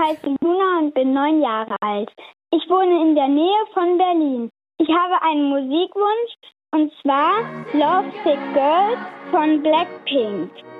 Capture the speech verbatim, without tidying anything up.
heiße Luna und bin neun Jahre alt. Ich wohne in der Nähe von Berlin. Ich habe einen Musikwunsch, und zwar Love Sick Girl von Blackpink.